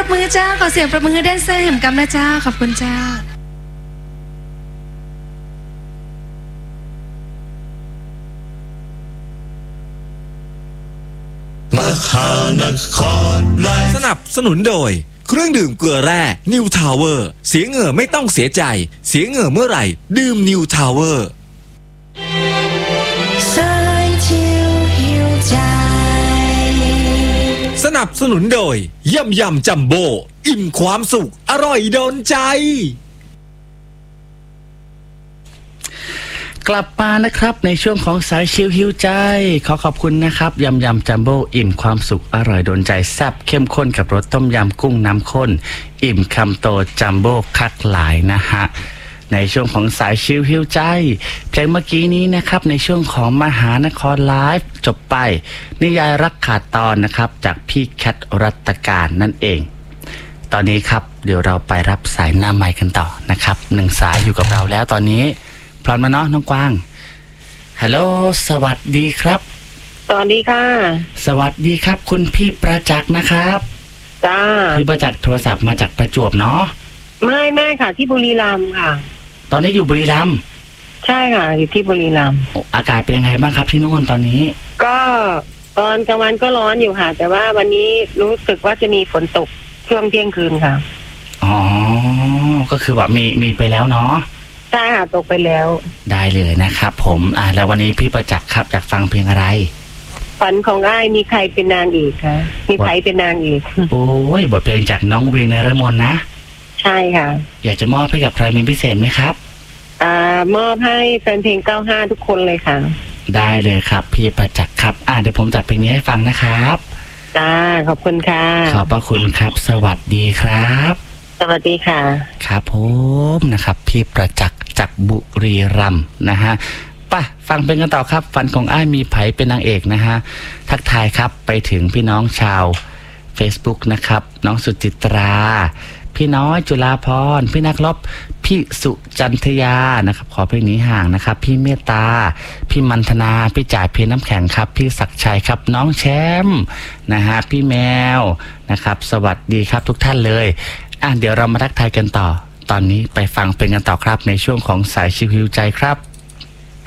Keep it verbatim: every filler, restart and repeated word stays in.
มือเจ้าขอเสียงปรบมือให้แดนเซอร์แห่งกำนะเจ้าขอบคุณเจ้ามหานครแลสนับสนุนโดยเครื่องดื่มเกลือแร่นิวทาวเวอร์เสียเหงื่อไม่ต้องเสียใจเสียเหงื่อเมื่อไหร่ดื่มนิวทาวเวอร์สนับสนุนโดยยำยำจัมโบ้อิ่มความสุขอร่อยโดนใจกลับมานะครับในช่วงของสายชิลฮิวใจขอขอบคุณนะครับยำยำจัมโบ้อิ่มความสุขอร่อยโดนใจแซ่บเข้มข้นกับรสต้มยำกุ้งน้ำข้นอิ่มคำโตจัมโบ้คักหลายนะฮะในช่วงของสายชิลฮิวใจเพลงเมื่อกี้นี้นะครับในช่วงของมหานครไลฟ์จบไปนิยายรักขาดตอนนะครับจากพี่แคทรัตการนั่นเองตอนนี้ครับเดี๋ยวเราไปรับสายหน้าไมค์กันต่อนะครับหนึ่งสายอยู่กับเราแล้วตอนนี้พร้อมมาเนาะน้องกวางฮัลโหลสวัสดีครับสวัสดีค่ะสวัสดีครับคุณพี่ประจักษ์นะครับจ้าพี่ประจักษ์โทรศัพท์มาจากประจวบเนาะไม่ไม่ค่ะที่บุรีรัมย์ค่ะตอนนี้อยู่บุรีรัมย์ใช่ค่ะอยู่ที่บุรีรัมย์อากาศเป็นยังไงบ้างครับที่นู่นตอนนี้ก็ตอนกลางวันก็ร้อนอยู่ค่ะแต่ว่าวันนี้รู้สึกว่าจะมีฝนตกช่วงเที่ยงคืนค่ะอ๋อก็คือว่ามีมีไปแล้วเนาะใช่ค่ะตกไปแล้วได้เลยนะครับผมอ่าแล้ววันนี้พี่ประจักษ์ครับอยากฟังเพลงอะไรฝันของอ้ายมีใครเป็นนางเอกคะมีใครเป็นนางเอกโอ้ยบทเพลงจากน้องวีนรมนนะใช่ค่ะอยากจะมอบให้กับใครมีพิเศษไหมครับอ่ามอบให้แฟนเพลงเก้าห้าทุกคนเลยค่ะได้เลยครับพี่ประจักษ์ครับอ่าเดี๋ยวผมจัดเพลงนี้ให้ฟังนะครับจ้าขอบคุณค่ะขอบพระคุณครับสวัสดีครับสวัสดีค่ะครับผมนะครับพี่ประจักษ์จากบุรีรัมย์นะฮะป่ะฟังเพลงกันต่อครับฝันของอ้ายมีไผเป็นนางเอกนะฮะทักทายครับไปถึงพี่น้องชาว Facebook นะครับน้องสุจิตราพี่น้อยจุฬาพรพี่นักรบพี่สุจันทยานะครับขอเพลงนี้ห่างนะครับพี่เมตตาพี่มันธนาพี่จ่ายเพลน้ำแข็งครับพี่ศักชัยครับน้องแชมป์นะฮะพี่แมวนะครับสวัสดีครับทุกท่านเลยอ่ะเดี๋ยวเรามาทักทายกันต่อตอนนี้ไปฟังเพลงกันต่อครับในช่วงของสายชิวๆใจครับ